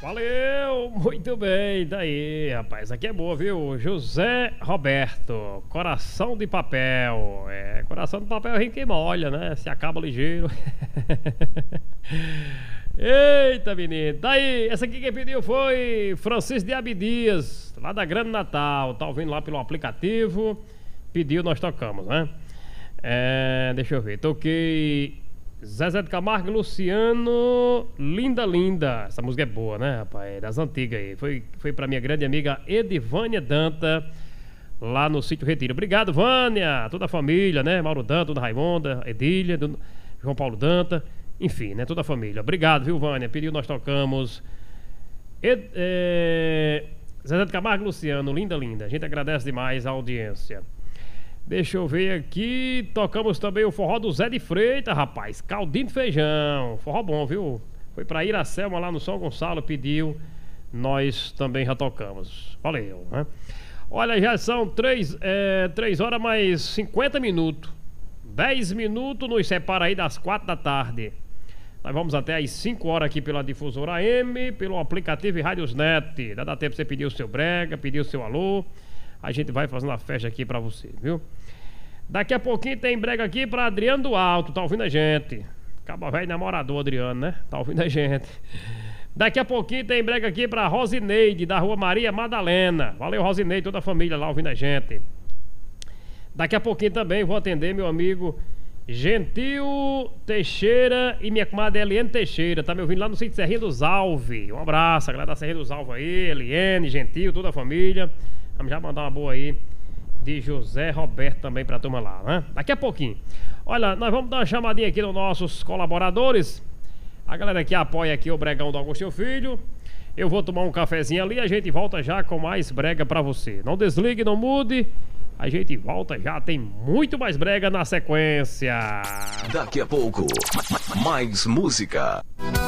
Valeu, muito bem, daí, rapaz, aqui é boa, viu? José Roberto, coração de papel. Coração de papel é quem molha, né? Se acaba ligeiro. Eita, menino. Daí, essa aqui quem pediu foi Francisco de Abdias, lá da Grande Natal. Tá ouvindo lá pelo aplicativo. Pediu, nós tocamos, né? Deixa eu ver. Toquei Zezé de Camargo e Luciano, Linda Linda. Essa música é boa, né, rapaz? É das antigas aí. Foi pra minha grande amiga Edivânia Danta, lá no Sítio Retiro. Obrigado, Vânia, toda a família, né? Mauro Danta, toda a Raimonda, Edília, João Paulo Danta, enfim, né? Toda a família. Obrigado, viu, Vânia? Pediu, nós tocamos. Zezé de Camargo e Luciano, Linda Linda. A gente agradece demais a audiência. Deixa eu ver aqui. Tocamos também o forró do Zé de Freitas, rapaz. Caldinho de feijão. Forró bom, viu? Foi pra Iracelma lá no São Gonçalo, pediu. Nós também já tocamos. Valeu, né? Olha, já são 3 horas mais 50 minutos. 10 minutos nos separa aí das 4 da tarde. Nós vamos até às 5 horas aqui pela difusora AM, pelo aplicativo Radiosnet. Dá tempo pra você pedir o seu brega, pedir o seu alô. A gente vai fazendo a festa aqui pra você, viu? Daqui a pouquinho tem brega aqui pra Adriano do Alto, tá ouvindo a gente? Acaba velho namorador, Adriano, né? Tá ouvindo a gente. Daqui a pouquinho tem brega aqui pra Rosineide, da Rua Maria Madalena. Valeu, Rosineide, toda a família lá ouvindo a gente. Daqui a pouquinho também vou atender meu amigo Gentil Teixeira e minha comadre Eliane Teixeira. Tá me ouvindo lá no sítio Serrinha dos Alves. Um abraço, a galera da Serrinha dos Alves aí, Eliane, Gentil, toda a família. Vamos já mandar uma boa aí de José Roberto também pra turma lá, né? Daqui a pouquinho. Olha, nós vamos dar uma chamadinha aqui nos nossos colaboradores. A galera que apoia aqui o Bregão do Agostinho Filho. Eu vou tomar um cafezinho ali e a gente volta já com mais brega pra você. Não desligue, não mude. A gente volta já, tem muito mais brega na sequência. Daqui a pouco, mais música.